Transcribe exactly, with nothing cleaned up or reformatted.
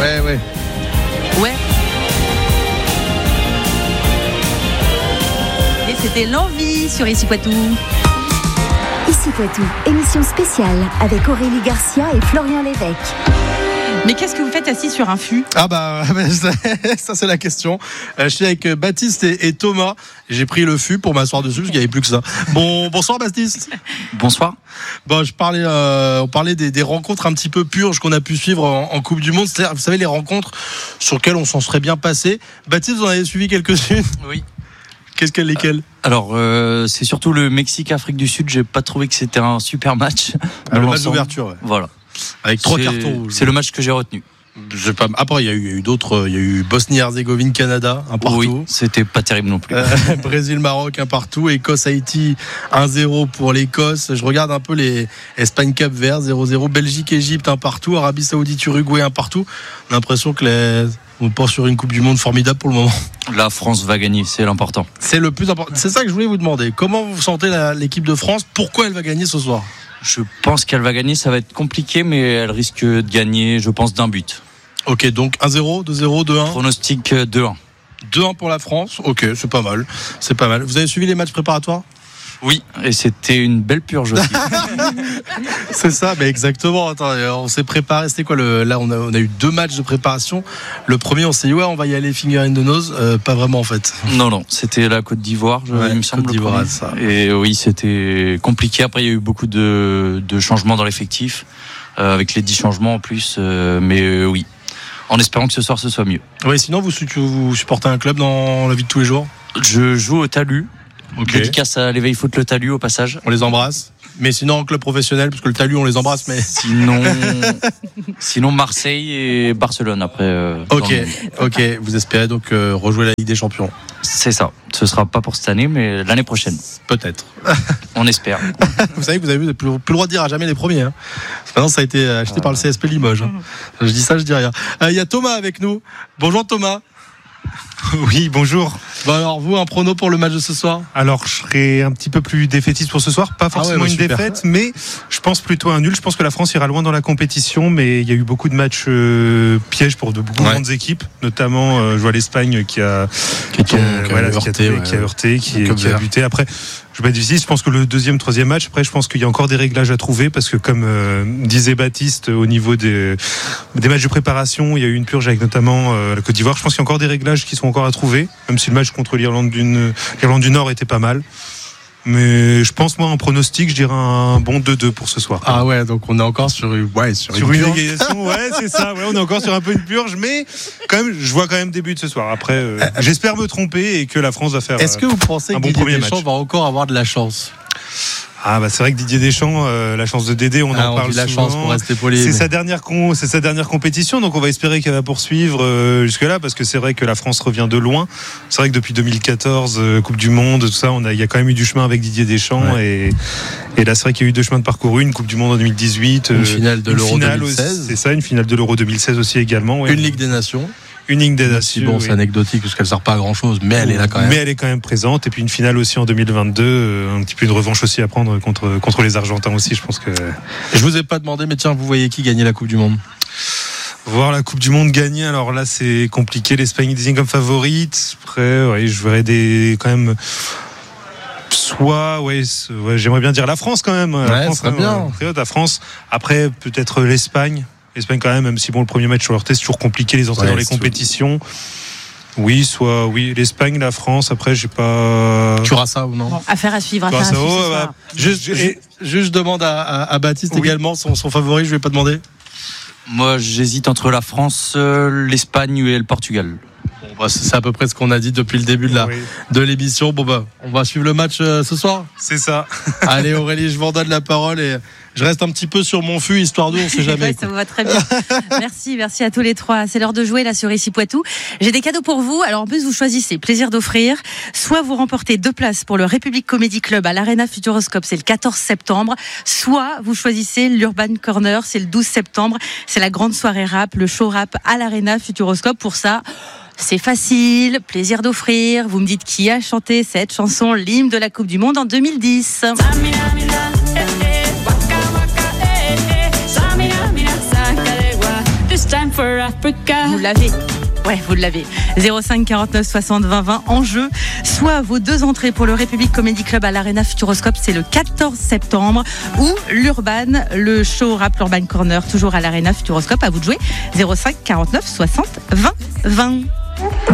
Ouais, ouais. Ouais. Et c'était l'envie sur Ici Poitou. Ici Poitou, émission spéciale avec Aurélie Garcia et Florian Lévesque. Mais qu'est-ce que vous faites assis sur un fût ? Ah bah ça c'est la question. Euh, je suis avec Baptiste et, et Thomas. J'ai pris le fût pour m'asseoir dessus parce qu'il n'y avait plus que ça. Bon, bonsoir Baptiste. Bonsoir. Bon, je parlais, euh, on parlait des, des rencontres un petit peu purges qu'on a pu suivre en, en Coupe du Monde. C'est-à-dire, vous savez, les rencontres sur lesquelles on s'en serait bien passé. Baptiste, vous en avez suivi quelques-unes ? Oui. Qu'est-ce qu'elle, lesquelles ? Alors, euh, c'est surtout le Mexique-Afrique du Sud. J'ai pas trouvé que c'était un super match. Ah, le match d'ouverture, ouais. Voilà. Avec trois c'est, cartons rouges. C'est le match que j'ai retenu. Je sais pas. Après, il y a eu, il y a eu d'autres. Il y a eu Bosnie-Herzégovine, Canada, un partout. Oui, c'était pas terrible non plus. Euh, Brésil-Maroc, un partout. Écosse-Haïti, un zéro pour l'Écosse. Je regarde un peu les Espagne-Cap-Vert, zéro zéro. Belgique-Égypte, un partout. Arabie Saoudite-Uruguay, un partout. On a l'impression que les... on part sur une Coupe du Monde formidable pour le moment. La France va gagner, c'est l'important. C'est le plus important. C'est ça que je voulais vous demander. Comment vous sentez la, l'équipe de France ? Pourquoi elle va gagner ce soir ? Je pense qu'elle va gagner, ça va être compliqué, mais elle risque de gagner, je pense, d'un but. Ok, donc un zéro, deux zéro, deux un. Pronostic deux un. deux un pour la France, ok, c'est pas mal. C'est pas mal. Vous avez suivi les matchs préparatoires ? Oui, et c'était une belle purge aussi. C'est ça, mais exactement. Attends, on s'est préparé. C'était quoi le... Là, on a, on a eu deux matchs de préparation. Le premier, on s'est dit ouais, on va y aller finger in the nose. Euh, pas vraiment en fait. Non, non, c'était la Côte d'Ivoire, je, ouais, il me semble. Côte d'Ivoire, ça. Et oui, c'était compliqué. Après, il y a eu beaucoup de, de changements dans l'effectif, euh, avec les dix changements en plus. Euh, mais euh, oui, en espérant que ce soir ce soit mieux. Oui, sinon vous, vous supportez un club dans la vie de tous les jours ? Je joue au Talus. Okay. Dédicace à l'éveil foot le Talus au passage. On les embrasse. Mais sinon en club professionnel, parce que le Talus on les embrasse, mais sinon, sinon Marseille et Barcelone après. Euh, ok, ok. Vous espérez donc euh, rejouer la Ligue des Champions ? C'est ça. Ce sera pas pour cette année, mais l'année prochaine. Peut-être. On espère. Vous savez que vous avez plus, plus le droit de dire à jamais les premiers. Hein. Maintenant ça a été acheté ah. par le C S P Limoges. Hein. Je dis ça, je dis rien. Il euh, y a Thomas avec nous. Bonjour Thomas. Oui, bonjour. Bon alors vous, un prono pour le match de ce soir ? Alors je serai un petit peu plus défaitiste pour ce soir, pas forcément ah ouais, bah, une super. défaite, mais je pense plutôt un nul. Je pense que la France ira loin dans la compétition, mais il y a eu beaucoup de matchs euh, pièges pour de beaucoup de ouais. grandes équipes, notamment euh, je vois l'Espagne qui a qui, qui, a, qui, voilà, a, heurté, qui, a, ouais. qui a heurté, qui, qui a buté. Après, je vais être difficile. Je pense que le deuxième, troisième match, après, je pense qu'il y a encore des réglages à trouver parce que, comme euh, disait Baptiste, au niveau des, des matchs de préparation, il y a eu une purge avec notamment euh, la Côte d'Ivoire. Je pense qu'il y a encore des réglages qui sont encore à trouver, même si le match contre l'Irlande du, l'Irlande du Nord était pas mal. Mais je pense, moi, en pronostic, je dirais un bon deux deux pour ce soir. Ah ouais, donc on est encore sur, ouais, sur, sur une, une égalisation. Ouais, c'est ça. Ouais, on est encore sur un peu une purge, mais quand même, je vois quand même des buts ce soir. Après, euh, euh, j'espère me tromper et que la France va faire. Est-ce que vous pensez un que bon Didier premier Deschamps match va encore avoir de la chance ? Ah bah c'est vrai que Didier Deschamps, euh, la chance de Dédé, on ah, en on parle dit la souvent. Chance pour rester poli, c'est mais... sa dernière con, c'est sa dernière compétition, donc on va espérer qu'elle va poursuivre euh, jusque là, parce que c'est vrai que la France revient de loin. C'est vrai que depuis deux mille quatorze, euh, Coupe du Monde, tout ça, on a, il y a quand même eu du chemin avec Didier Deschamps, ouais. et, et là c'est vrai qu'il y a eu deux chemins de parcours, une Coupe du Monde en deux mille dix-huit, une euh, finale de une l'Euro finale deux mille seize, aussi, c'est ça, une finale de l'Euro deux mille seize aussi également, ouais. Une Ligue des Nations. Une Ligue des Nations. Bon, oui. c'est anecdotique parce qu'elle ne sert pas à grand chose, mais elle est là quand même. Mais elle est quand même présente. Et puis une finale aussi en deux mille vingt-deux, euh, un petit peu une revanche aussi à prendre contre, contre les Argentins aussi, je pense que. Je vous ai pas demandé, mais tiens, vous voyez qui gagner la Coupe du Monde ? Voir la Coupe du Monde gagner, alors là c'est compliqué. L'Espagne est désignée comme favorite. Après, ouais, je verrais des quand même. Soit, ouais, ouais, j'aimerais bien dire la France quand même. Ouais, la France, ça serait bien. Euh, la France. Après, peut-être l'Espagne. L'Espagne quand même, même si bon, le premier match sur leur test, c'est toujours compliqué les entrées ouais, dans les compétitions. Tout. Oui, soit oui, l'Espagne, la France. Après, j'ai pas. Curaçao ou non bon, affaire à suivre. Affaire Curaçao, à suivre bah, juste, juste, juste demande à, à, à Baptiste oui. également son, son favori. Je vais pas demander. Moi, j'hésite entre la France, euh, l'Espagne et le Portugal. Bon, bah, c'est à peu près ce qu'on a dit depuis le début de, la, oui. de l'émission. Bon bah, on va suivre le match euh, ce soir. C'est ça. Allez Aurélie, je vous en donne la parole et je reste un petit peu sur mon fût, histoire d'où on sait jamais. Ouais, ça vous va très bien. Merci, merci à tous les trois. C'est l'heure de jouer là sur Ici Poitou. J'ai des cadeaux pour vous. Alors en plus, vous choisissez plaisir d'offrir. Soit vous remportez deux places pour le République Comedy Club à l'Arena Futuroscope, c'est le quatorze septembre. Soit vous choisissez l'Urban Corner, c'est le douze septembre. C'est la grande soirée rap, le show rap à l'Arena Futuroscope. Pour ça, c'est facile, plaisir d'offrir. Vous me dites qui a chanté cette chanson, l'hymne de la Coupe du Monde en deux mille dix. This time for Africa. Vous l'avez. Ouais, vous l'avez. zéro cinq quarante-neuf soixante vingt vingt en jeu. Soit vos deux entrées pour le République Comedy Club à l'Arena Futuroscope, c'est le quatorze septembre. Ou l'Urban, le show rap Urban Corner, toujours à l'Arena Futuroscope. À vous de jouer. zéro cinq quarante-neuf soixante vingt vingt.